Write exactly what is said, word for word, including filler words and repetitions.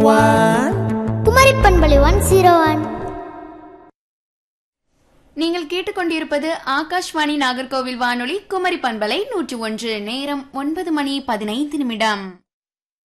One Kumari பண்பலை one zero one. நீங்கள் கேட்டுக்கொண்டிருப்பது ஆகாஷ்வாணி நாகர்கோவில் வானொலி குமரி பண்பலை நூற்று ஒன்று. நேரம் ஒன்பது மணி பதினைந்து நிமிடம்.